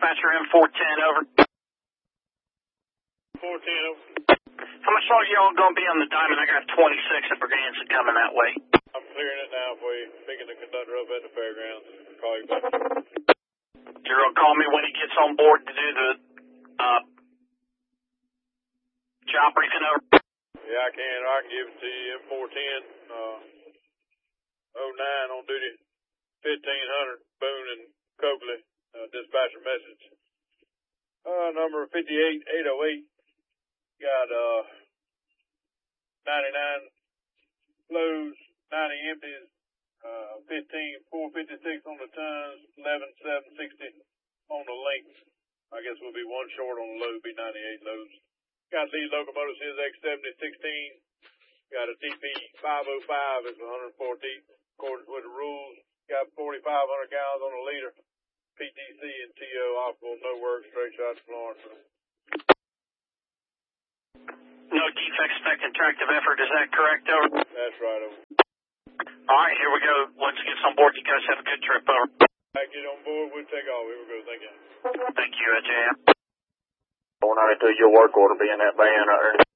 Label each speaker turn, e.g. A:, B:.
A: dispatcher M410, over.
B: 410, over.
A: How much longer y'all going to be on the diamond? I got 26 at Braganza coming that way.
B: I'm clearing it now for you. Picking the conductor up at the fairgrounds. Call you back.
A: You're going to call me when he gets on board to do the job briefing, over.
B: Yeah, I can give it to you. M410, 09 on duty, 1500, Boone and Coakley, dispatcher message. Number 58808, got 99 loads, 90 empties, 15456 on the tons, 11760 on the length. I guess we'll be one short on the load, be 98 loads. Got lead locomotive says X7016. Got a DP 505 is 104 deep, according with the rules. Got 4,500 gallons on the liter. PTC and TO operable, no work, straight shot to Florence.
A: No defect spec and tractive effort, is that correct, over?
B: That's right, over.
A: All right, here we go. Once it gets on board, you guys have a good trip, over.
B: Back get on board, we'll take off. Here we go, thank you.
A: Thank you, JM.
C: 492, your work order be in that van right there.